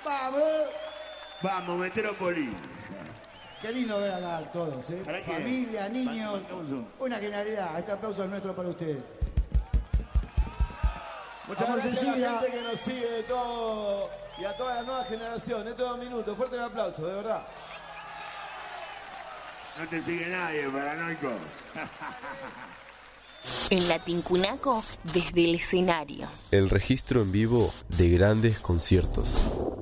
¡Vamos! Vamos, Metrópoli. Qué lindo ver acá a todos, ¿eh? Familia, niños. Una genialidad. Este aplauso es nuestro para ustedes. Muchas gracias a la gente que nos sigue de todo y a toda la nueva generación. De todo minuto. Fuerte el aplauso, de verdad. No te sigue nadie, paranoico. En la Tincunaco, desde el escenario. El registro en vivo de grandes conciertos.